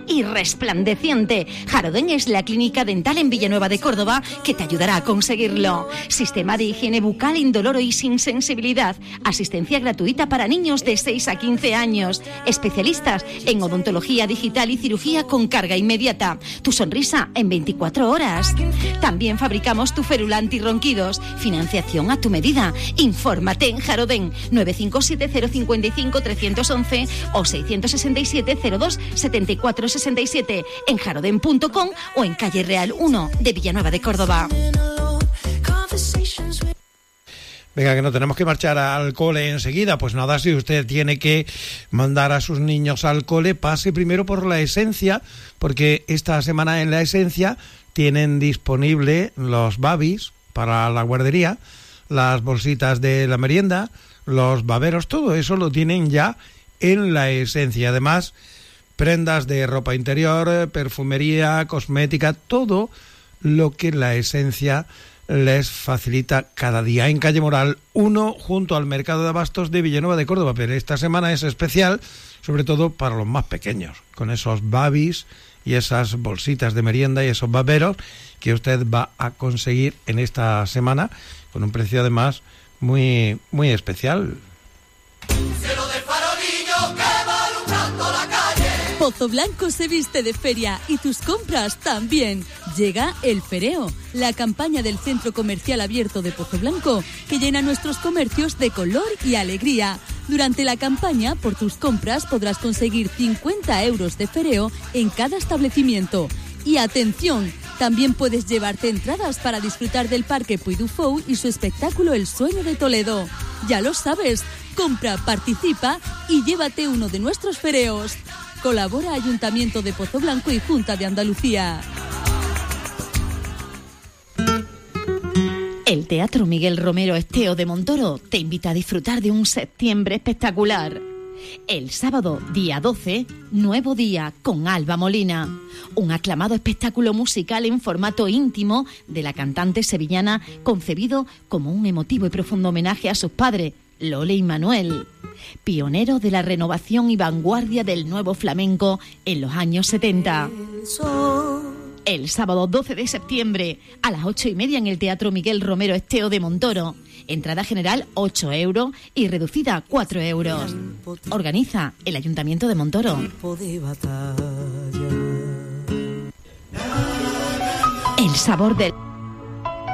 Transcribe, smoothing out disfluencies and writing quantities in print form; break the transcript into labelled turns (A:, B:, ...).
A: y resplandeciente. Jarodén es la clínica dental en Villanueva de Córdoba que te ayudará a conseguirlo. Sistema de higiene bucal indoloro y sin sensibilidad. Asistencia gratuita para niños de 6 a 15 años. Especialistas en odontología digital y cirugía con carga inmediata. Tu sonrisa en 24 horas. También fabricamos tu férula antirronquidos. Financiación a tu medida. Infórmate en Jarodén 957-055-311 o 667-02-7467 en jarodén.com o en calle Real 1 de Villanueva de Córdoba.
B: Venga, que no tenemos que marchar al cole enseguida. Pues nada, si usted tiene que mandar a sus niños al cole, pase primero por La Esencia, porque esta semana en La Esencia tienen disponible los babis para la guardería, las bolsitas de la merienda, los baberos, todo eso lo tienen ya en La Esencia. Además, prendas de ropa interior, perfumería, cosmética, todo lo que La Esencia les facilita cada día. En calle Moral 1, junto al Mercado de Abastos de Villanueva de Córdoba. Pero esta semana es especial, sobre todo para los más pequeños, con esos babis y esas bolsitas de merienda y esos baberos que usted va a conseguir en esta semana, con un precio además muy, muy especial.
C: Cielo de farolillo que va alumbrando la calle.
D: Pozo Blanco se viste de feria y tus compras también. Llega el Fereo, la campaña del Centro Comercial Abierto de Pozo Blanco, que llena nuestros comercios de color y alegría. Durante la campaña, por tus compras podrás conseguir 50 euros de Fereo en cada establecimiento. Y atención, también puedes llevarte entradas para disfrutar del Parque Puy du Fou y su espectáculo El Sueño de Toledo. Ya lo sabes, compra, participa y llévate uno de nuestros fereos. Colabora Ayuntamiento de Pozo Blanco y Junta de Andalucía.
A: El Teatro Miguel Romero Esteo de Montoro te invita a disfrutar de un septiembre espectacular. El sábado, día 12, Nuevo Día con Alba Molina. Un aclamado espectáculo musical en formato íntimo de la cantante sevillana, concebido como un emotivo y profundo homenaje a sus padres, Lole y Manuel, pioneros de la renovación y vanguardia del nuevo flamenco en los años 70. El sábado 12 de septiembre a las 8:30 en el Teatro Miguel Romero Esteo de Montoro. Entrada general 8 euros y reducida 4 euros. Organiza el Ayuntamiento de Montoro. El sabor del...